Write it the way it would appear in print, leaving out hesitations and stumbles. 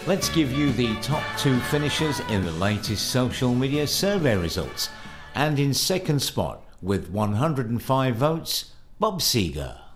Let's give you the top 2 finishers in the latest social media survey results. And in second spot, with 105 votes, Bob Seger.